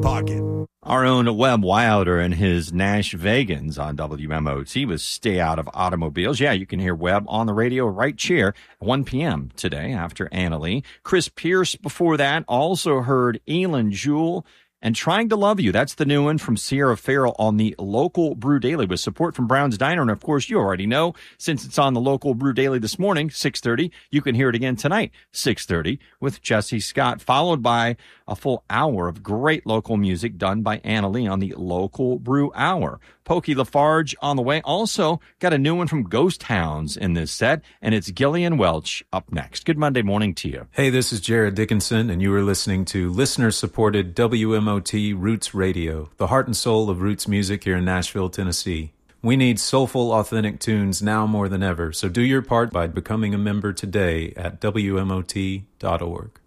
pocket. Our own Webb Wilder and his Nash Vegans on WMOT was Stay Out of Automobiles. Yeah, you can hear Webb on the radio right here at 1 p.m. today after Annalie. Chris Pierce before that also heard Elin Jewell and Trying to Love You. That's the new one from Sierra Farrell on the Local Brew Daily with support from Brown's Diner. And, of course, you already know, since it's on the Local Brew Daily this morning, 6:30, you can hear it again tonight, 6:30, with Jesse Scott, followed by a full hour of great local music done by Annalie on the Local Brew Hour. Pokey Lafarge on the way. Also got a new one from Ghost Hounds in this set, and it's Gillian Welch up next. Good Monday morning to you. Hey, this is Jared Dickinson, and you are listening to listener-supported WMOT Roots Radio, the heart and soul of roots music here in Nashville, Tennessee. We need soulful, authentic tunes now more than ever, so do your part by becoming a member today at WMOT.org.